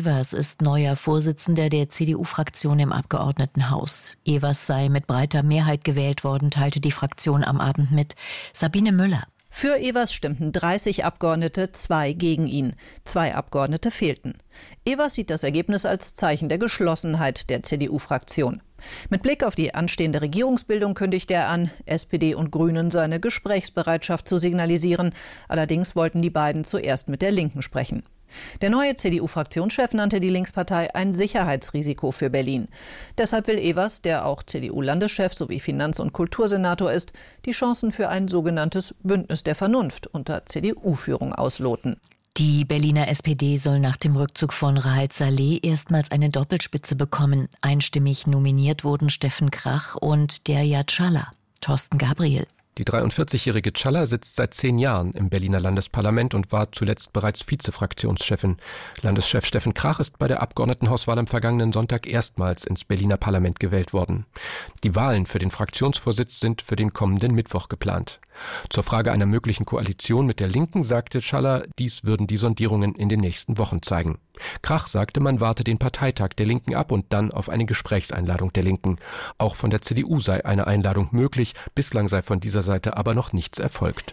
Evers ist neuer Vorsitzender der CDU-Fraktion im Abgeordnetenhaus. Evers sei mit breiter Mehrheit gewählt worden, teilte die Fraktion am Abend mit. Sabine Müller. Für Evers stimmten 30 Abgeordnete, 2 gegen ihn. 2 Abgeordnete fehlten. Evers sieht das Ergebnis als Zeichen der Geschlossenheit der CDU-Fraktion. Mit Blick auf die anstehende Regierungsbildung kündigte er an, SPD und Grünen seine Gesprächsbereitschaft zu signalisieren. Allerdings wollten die beiden zuerst mit der Linken sprechen. Der neue CDU-Fraktionschef nannte die Linkspartei ein Sicherheitsrisiko für Berlin. Deshalb will Evers, der auch CDU-Landeschef sowie Finanz- und Kultursenator ist, die Chancen für ein sogenanntes Bündnis der Vernunft unter CDU-Führung ausloten. Die Berliner SPD soll nach dem Rückzug von Raed Saleh erstmals eine Doppelspitze bekommen. Einstimmig nominiert wurden Steffen Krach und Derya Çağlar. Thorsten Gabriel. Die 43-jährige Çağlar sitzt seit 10 Jahren im Berliner Landesparlament und war zuletzt bereits Vize-Fraktionschefin. Landeschef Steffen Krach ist bei der Abgeordnetenhauswahl am vergangenen Sonntag erstmals ins Berliner Parlament gewählt worden. Die Wahlen für den Fraktionsvorsitz sind für den kommenden Mittwoch geplant. Zur Frage einer möglichen Koalition mit der Linken sagte Çağlar, dies würden die Sondierungen in den nächsten Wochen zeigen. Krach sagte, man warte den Parteitag der Linken ab und dann auf eine Gesprächseinladung der Linken. Auch von der CDU sei eine Einladung möglich, bislang sei von dieser Seite aber noch nichts erfolgt.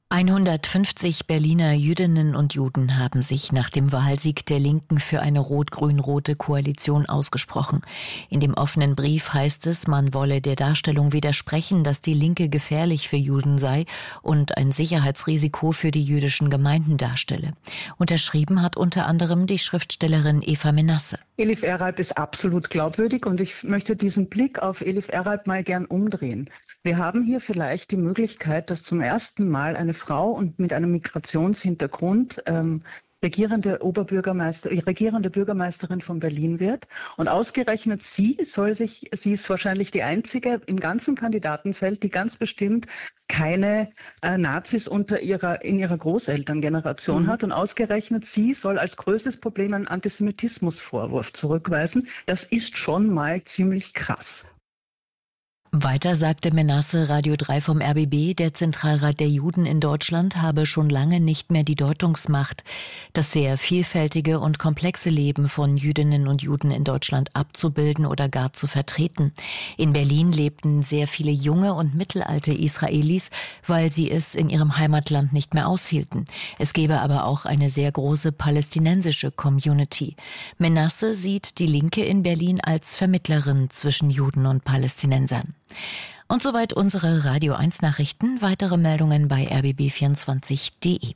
150 Berliner Jüdinnen und Juden haben sich nach dem Wahlsieg der Linken für eine rot-grün-rote Koalition ausgesprochen. In dem offenen Brief heißt es, man wolle der Darstellung widersprechen, dass die Linke gefährlich für Juden sei und ein Sicherheitsrisiko für die jüdischen Gemeinden darstelle. Unterschrieben hat unter anderem die Schriftstellerin Eva Menasse. Elif Eralp ist absolut glaubwürdig und ich möchte diesen Blick auf Elif Eralp mal gern umdrehen. Wir haben hier vielleicht die Möglichkeit, dass zum ersten Mal eine Frau und mit einem Migrationshintergrund regierende Bürgermeisterin von Berlin wird. Und ausgerechnet sie ist wahrscheinlich die einzige im ganzen Kandidatenfeld, die ganz bestimmt keine Nazis in ihrer Großelterngeneration hat. Und ausgerechnet sie soll als größtes Problem einen Antisemitismusvorwurf zurückweisen. Das ist schon mal ziemlich krass. Weiter sagte Menasse Radio 3 vom RBB, der Zentralrat der Juden in Deutschland habe schon lange nicht mehr die Deutungsmacht, das sehr vielfältige und komplexe Leben von Jüdinnen und Juden in Deutschland abzubilden oder gar zu vertreten. In Berlin lebten sehr viele junge und mittelalte Israelis, weil sie es in ihrem Heimatland nicht mehr aushielten. Es gäbe aber auch eine sehr große palästinensische Community. Menasse sieht die Linke in Berlin als Vermittlerin zwischen Juden und Palästinensern. Und soweit unsere Radio 1 Nachrichten. Weitere Meldungen bei rbb24.de.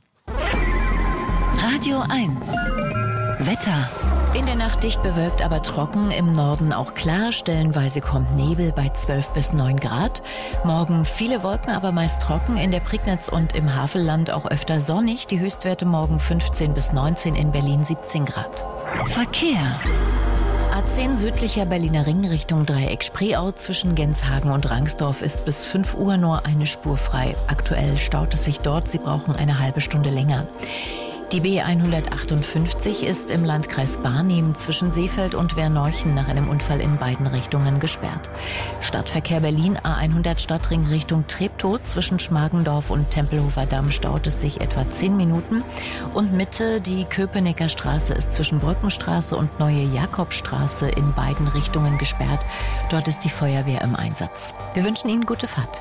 Radio 1 Wetter. In der Nacht dicht bewölkt, aber trocken, im Norden auch klar, stellenweise kommt Nebel bei 12 bis 9 Grad. Morgen viele Wolken, aber meist trocken, in der Prignitz und im Havelland auch öfter sonnig. Die Höchstwerte morgen 15 bis 19, in Berlin 17 Grad. Verkehr. A10 südlicher Berliner Ring Richtung Dreieck Spreeau zwischen Genshagen und Rangsdorf ist bis 5 Uhr nur eine Spur frei. Aktuell staut es sich dort, Sie brauchen eine halbe Stunde länger. Die B158 ist im Landkreis Barnim zwischen Seefeld und Werneuchen nach einem Unfall in beiden Richtungen gesperrt. Stadtverkehr Berlin A100 Stadtring Richtung Treptow zwischen Schmargendorf und Tempelhofer Damm staut es sich etwa 10 Minuten. Und Mitte, die Köpenicker Straße ist zwischen Brückenstraße und Neue Jakobstraße in beiden Richtungen gesperrt. Dort ist die Feuerwehr im Einsatz. Wir wünschen Ihnen gute Fahrt.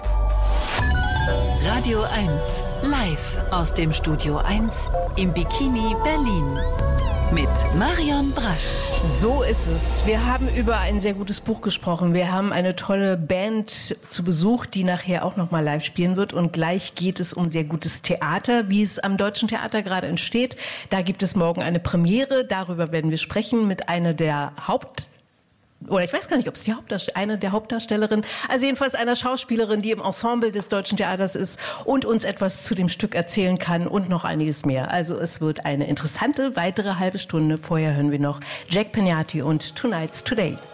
Radio 1 live aus dem Studio 1 im Bikini Berlin mit Marion Brasch. So ist es. Wir haben über ein sehr gutes Buch gesprochen. Wir haben eine tolle Band zu Besuch, die nachher auch noch mal live spielen wird. Und gleich geht es um sehr gutes Theater, wie es am Deutschen Theater gerade entsteht. Da gibt es morgen eine Premiere. Darüber werden wir sprechen mit einer der oder ich weiß gar nicht, ob es eine der Hauptdarstellerinnen, also jedenfalls einer Schauspielerin, die im Ensemble des Deutschen Theaters ist und uns etwas zu dem Stück erzählen kann und noch einiges mehr. Also es wird eine interessante weitere halbe Stunde. Vorher hören wir noch Jack Peñati und Tonight's Today.